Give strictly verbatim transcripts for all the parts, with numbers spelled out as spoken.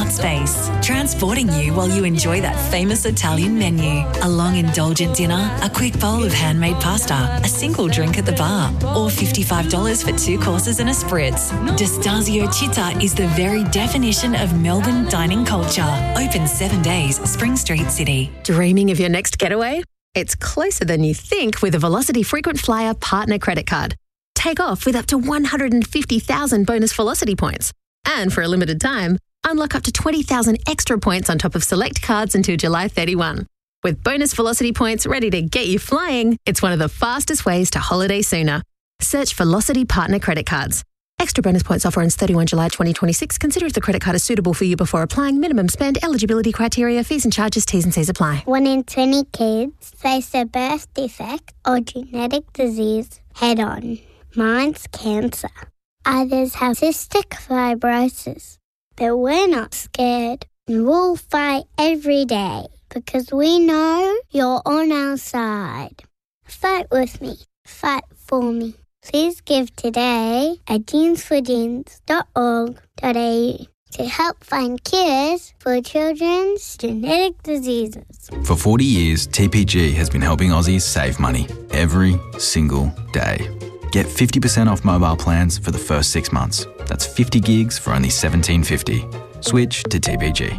Smart Space, transporting you while you enjoy that famous Italian menu. A long indulgent dinner, a quick bowl of handmade pasta, a single drink at the bar, or fifty-five dollars for two courses and a spritz. D'Estasio Città is the very definition of Melbourne dining culture. Open seven days, Spring Street, City. Dreaming of your next getaway? It's closer than you think with a Velocity Frequent Flyer Partner Credit Card. Take off with up to one hundred fifty thousand bonus Velocity points. And for a limited time, unlock up to twenty thousand extra points on top of select cards until July thirty-first. With bonus Velocity points ready to get you flying, it's one of the fastest ways to holiday sooner. Search Velocity Partner Credit Cards. Extra bonus points offer ends thirty-first July twenty twenty-six. Consider if the credit card is suitable for you before applying. Minimum spend, eligibility criteria, fees and charges, T's and C's apply. One in twenty kids face a birth defect or genetic disease head on. Mine's cancer. Others have cystic fibrosis. But we're not scared. And we'll fight every day because we know you're on our side. Fight with me. Fight for me. Please give today at genes for genes dot org dot a u to help find cures for children's genetic diseases. For forty years, T P G has been helping Aussies save money every single day. Get fifty percent off mobile plans for the first six months. That's fifty gigs for only seventeen fifty. Switch to T P G.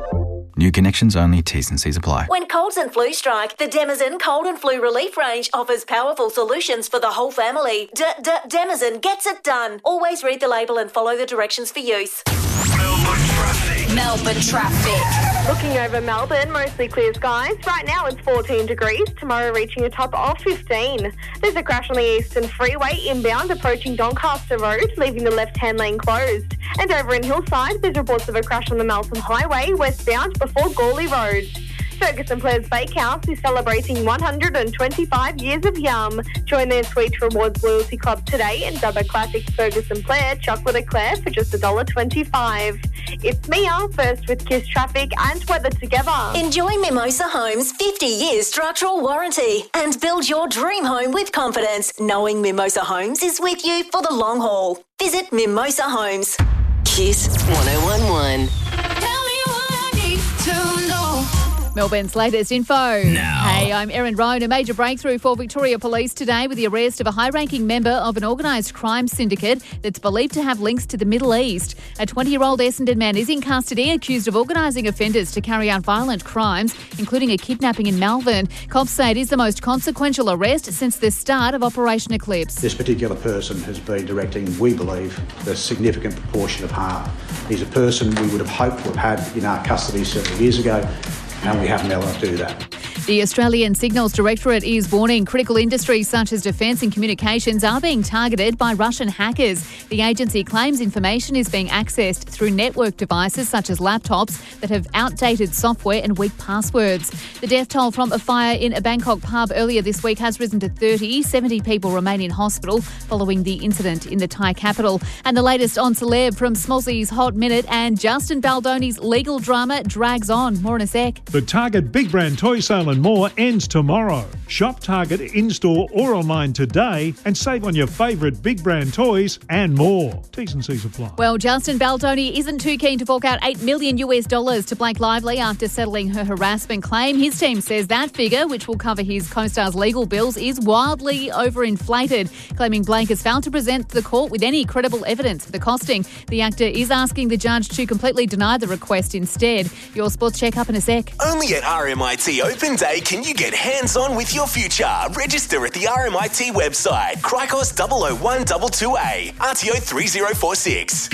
New connections only, T's and C's apply. When colds and flu strike, the Demazen Cold and Flu Relief range offers powerful solutions for the whole family. D-D-Demazen gets it done. Always read the label and follow the directions for use. Melbourne traffic. Melbourne traffic. Looking over Melbourne, mostly clear skies. Right now it's fourteen degrees. Tomorrow reaching a top of fifteen. There's a crash on the Eastern Freeway inbound approaching Doncaster Road, leaving the left-hand lane closed. And over in Hillside, there's reports of a crash on the Melton Highway westbound before Gawley Road. Ferguson Players Bakehouse is celebrating one hundred twenty-five years of yum. Join their Sweet Rewards Loyalty Club today and grab a classic Ferguson Player chocolate eclair for just one dollar twenty-five. It's Mia, first with Kiss Traffic and weather together. Enjoy Mimosa Homes' fifty year structural warranty and build your dream home with confidence, knowing Mimosa Homes is with you for the long haul. Visit Mimosa Homes. Kiss one oh one one. Tell me what I need to know. Melbourne's latest info. Now. Hey, I'm Erin Roan. A major breakthrough for Victoria Police today with the arrest of a high-ranking member of an organised crime syndicate that's believed to have links to the Middle East. A twenty-year-old Essendon man is in custody accused of organising offenders to carry out violent crimes, including a kidnapping in Malvern. Cops say it is the most consequential arrest since the start of Operation Eclipse. This particular person has been directing, we believe, a significant proportion of harm. He's a person we would have hoped to have had in our custody several years ago, and we haven't been able to do that. The Australian Signals Directorate is warning critical industries such as defence and communications are being targeted by Russian hackers. The agency claims information is being accessed through network devices such as laptops that have outdated software and weak passwords. The death toll from a fire in a Bangkok pub earlier this week has risen to thirty. seventy people remain in hospital following the incident in the Thai capital. And the latest on Celeb from Smallsy's Hot Minute and Justin Baldoni's legal drama drags on. More in a sec. The Target Big Brand Toy Sale and more ends tomorrow. Shop Target in-store or online today and save on your favourite big brand toys and more. T's and C's apply. Well, Justin Baldoni isn't too keen to fork out eight million US dollars to Blake Lively after settling her harassment claim. His team says that figure, which will cover his co-star's legal bills, is wildly overinflated, claiming Blake has failed to present the court with any credible evidence for the costing. The actor is asking the judge to completely deny the request instead. Your sports check up in a sec. Only at R M I T Open Day can you get hands-on with your future. Register at the R M I T website. Cricos double oh one two two A. R T O three oh four six.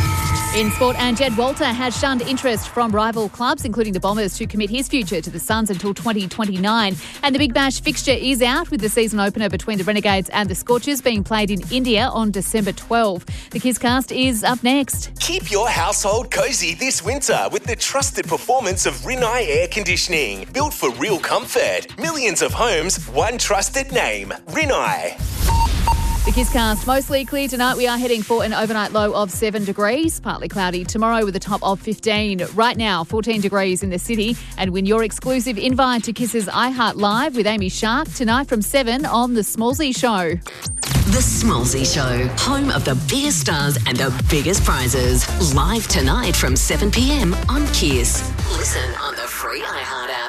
In sport, and Jed Walter has shunned interest from rival clubs, including the Bombers, to commit his future to the Suns until twenty twenty-nine. And the Big Bash fixture is out, with the season opener between the Renegades and the Scorchers being played in India on December twelfth. The Kisscast is up next. Keep your household cosy this winter with the trusted performance of Rinnai Air Conditioning. Built for real comfort. Millions of homes, one trusted name. Rinnai. The Kisscast, mostly clear tonight. We are heading for an overnight low of seven degrees, partly cloudy tomorrow with a top of fifteen. Right now, fourteen degrees in the city. And win your exclusive invite to Kiss's iHeart Live with Amy Shark tonight from seven on The Smallsy Show. The Smallsy Show, home of the biggest stars and the biggest prizes. Live tonight from seven p m on Kiss. Listen on the free iHeart app.